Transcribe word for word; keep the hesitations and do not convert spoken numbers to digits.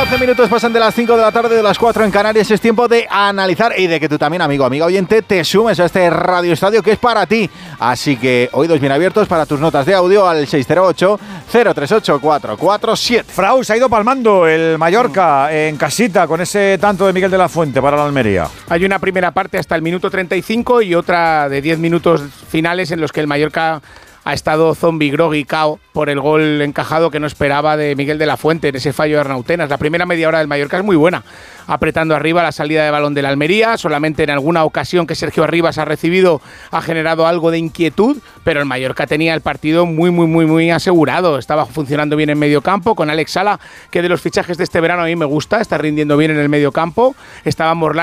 doce minutos pasan de las cinco de la tarde, de las cuatro en Canarias. Es tiempo de analizar y de que tú también, amigo, amiga oyente, te sumes a este Radio Estadio que es para ti. Así que oídos bien abiertos para tus notas de audio al seis cero ocho, cero tres ocho, cuatro cuatro siete. Frau, se ha ido palmando el Mallorca en casita con ese tanto de Miguel de la Fuente para la Almería. Hay una primera parte hasta el minuto treinta y cinco y otra de diez minutos finales en los que el Mallorca ha estado zombie, groggy, cao por el gol encajado que no esperaba de Miguel de la Fuente en ese fallo de Arnautenas. La primera media hora del Mallorca es muy buena, apretando arriba la salida de balón de la Almería. Solamente en alguna ocasión que Sergio Arribas ha recibido ha generado algo de inquietud, pero el Mallorca tenía el partido muy, muy, muy, muy asegurado. Estaba funcionando bien en medio campo con Alex Sala, que de los fichajes de este verano a mí me gusta, está rindiendo bien en el medio campo. Estaba Morlán